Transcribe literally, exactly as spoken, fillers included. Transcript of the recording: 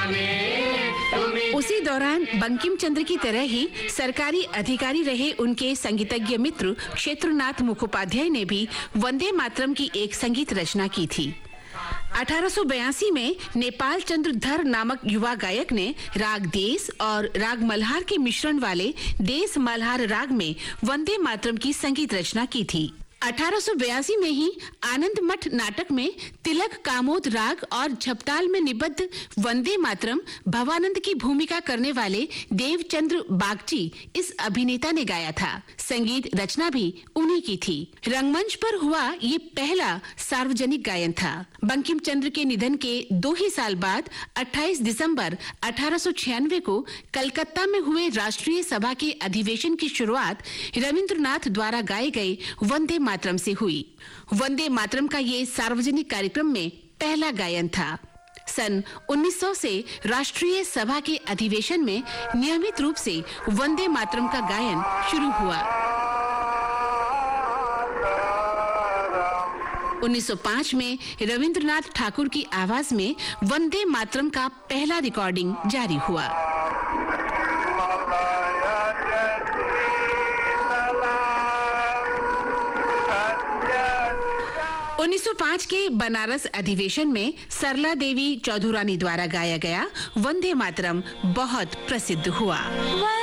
उसी दौरान बंकिम चंद्र की तरह ही सरकारी अधिकारी रहे उनके संगीतज्ञ मित्र क्षेत्रनाथ मुखोपाध्याय ने भी वंदे मातरम की एक संगीत रचना की थी। अठारह सौ बयासी में नेपाल चंद्र धर नामक युवा गायक ने राग देश और राग मल्हार के मिश्रण वाले देश मल्हार राग में वंदे मातरम की संगीत रचना की थी। अठारह सौ बयासी में ही आनंद मठ नाटक में तिलक कामोद राग और झपताल में निबद्ध वंदे मातरम भवानंद की भूमिका करने वाले देवचंद्र बागची इस अभिनेता ने गाया था। संगीत रचना भी उन्हीं की थी। रंगमंच पर हुआ ये पहला सार्वजनिक गायन था। बंकिम चंद्र के निधन के दो ही साल बाद अट्ठाईस दिसंबर अठारह सौ छियानवे को कलकत्ता में हुए राष्ट्रीय सभा के अधिवेशन की शुरुआत रविंद्रनाथ द्वारा गाए गए वंदे मातरम से हुई। वंदे मातरम का ये सार्वजनिक कार्यक्रम में पहला गायन था। सन उन्नीस सौ से राष्ट्रीय सभा के अधिवेशन में नियमित रूप से वंदे मातरम का गायन शुरू हुआ। उन्नीस सौ पाँच में रविंद्रनाथ ठाकुर की आवाज में वंदे मातरम का पहला रिकॉर्डिंग जारी हुआ। उन्नीस सौ पाँच के बनारस अधिवेशन में सरला देवी चौधुरानी द्वारा गाया गया वंदे मातरम बहुत प्रसिद्ध हुआ।